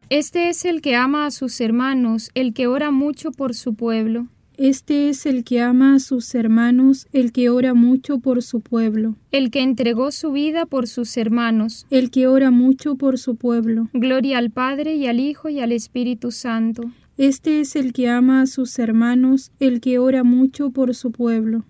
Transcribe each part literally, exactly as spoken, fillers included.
Este es el que ama a sus hermanos, el que ora mucho por su pueblo. Este es el que ama a sus hermanos, el que ora mucho por su pueblo. El que entregó su vida por sus hermanos. El que ora mucho por su pueblo. Gloria al Padre y al Hijo y al Espíritu Santo. Este es el que ama a sus hermanos, el que ora mucho por su pueblo.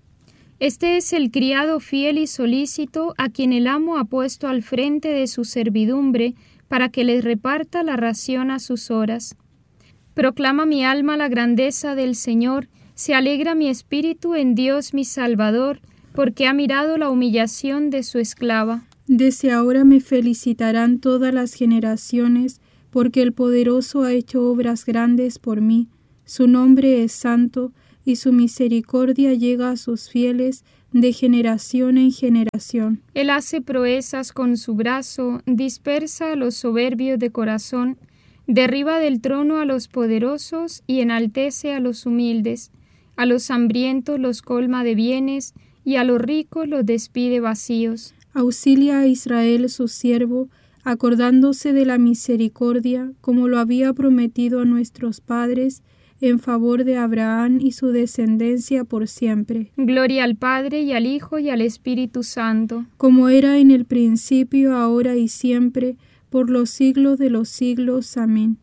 Este es el criado fiel y solícito a quien el amo ha puesto al frente de su servidumbre para que les reparta la ración a sus horas. Proclama mi alma la grandeza del Señor, se alegra mi espíritu en Dios mi Salvador, porque ha mirado la humillación de su esclava. Desde ahora me felicitarán todas las generaciones, porque el Poderoso ha hecho obras grandes por mí. Su nombre es santo, y su misericordia llega a sus fieles de generación en generación. Él hace proezas con su brazo, dispersa a los soberbios de corazón, derriba del trono a los poderosos y enaltece a los humildes. A los hambrientos los colma de bienes, y a los ricos los despide vacíos. Auxilia a Israel su siervo, acordándose de la misericordia, como lo había prometido a nuestros padres, en favor de Abraham y su descendencia por siempre. Gloria al Padre y al Hijo y al Espíritu Santo. Como era en el principio, ahora y siempre, por los siglos de los siglos. Amén.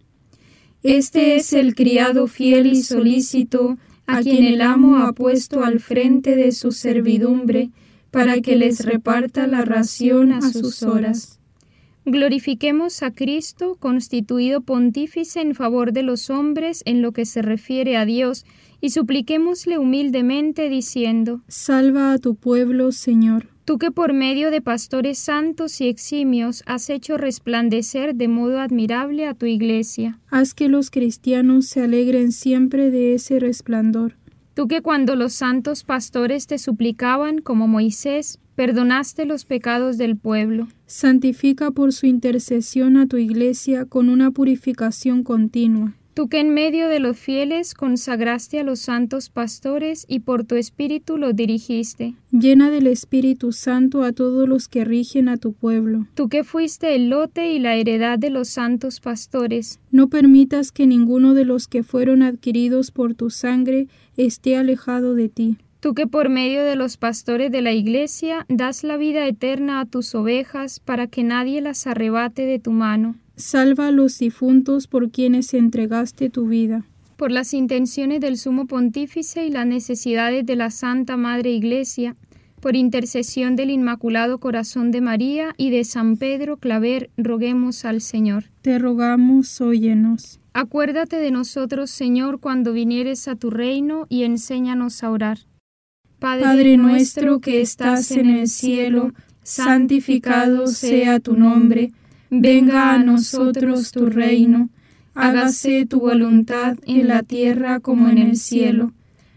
Este es el criado fiel y solícito, a quien el amo ha puesto al frente de su servidumbre, para que les reparta la ración a sus horas. Glorifiquemos a Cristo, constituido pontífice en favor de los hombres en lo que se refiere a Dios, y supliquémosle humildemente diciendo: Salva a tu pueblo, Señor. Tú que por medio de pastores santos y eximios has hecho resplandecer de modo admirable a tu Iglesia. Haz que los cristianos se alegren siempre de ese resplandor. Tú que cuando los santos pastores te suplicaban, como Moisés, perdonaste los pecados del pueblo. Santifica por su intercesión a tu Iglesia con una purificación continua. Tú que en medio de los fieles consagraste a los santos pastores y por tu Espíritu los dirigiste. Llena del Espíritu Santo a todos los que rigen a tu pueblo. Tú que fuiste el lote y la heredad de los santos pastores. No permitas que ninguno de los que fueron adquiridos por tu sangre esté alejado de ti. Tú que por medio de los pastores de la Iglesia das la vida eterna a tus ovejas para que nadie las arrebate de tu mano. Salva a los difuntos por quienes entregaste tu vida. Por las intenciones del Sumo Pontífice y las necesidades de la Santa Madre Iglesia, por intercesión del Inmaculado Corazón de María y de San Pedro Claver, roguemos al Señor. Te rogamos, óyenos. Acuérdate de nosotros, Señor, cuando vinieres a tu reino, y enséñanos a orar. Padre, Padre nuestro que estás en el cielo, santificado sea tu nombre. Venga a nosotros tu reino, hágase tu voluntad en la tierra como en el cielo.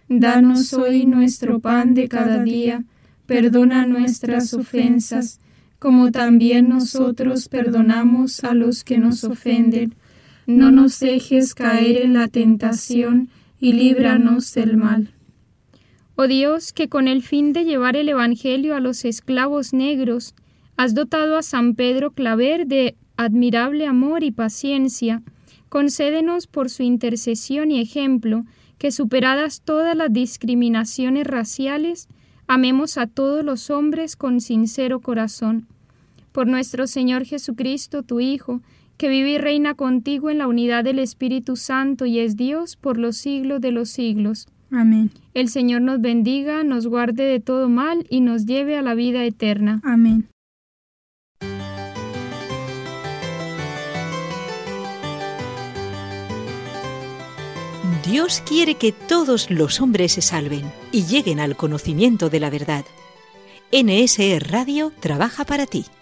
Danos hoy nuestro pan de cada día, perdona nuestras ofensas, como también nosotros perdonamos a los que nos ofenden. No nos dejes caer en la tentación y líbranos del mal. Oh Dios, que con el fin de llevar el Evangelio a los esclavos negros, has dotado a San Pedro Claver de admirable amor y paciencia. Concédenos por su intercesión y ejemplo que, superadas todas las discriminaciones raciales, amemos a todos los hombres con sincero corazón. Por nuestro Señor Jesucristo, tu Hijo, que vive y reina contigo en la unidad del Espíritu Santo y es Dios por los siglos de los siglos. Amén. El Señor nos bendiga, nos guarde de todo mal y nos lleve a la vida eterna. Amén. Dios quiere que todos los hombres se salven y lleguen al conocimiento de la verdad. N S E Radio trabaja para ti.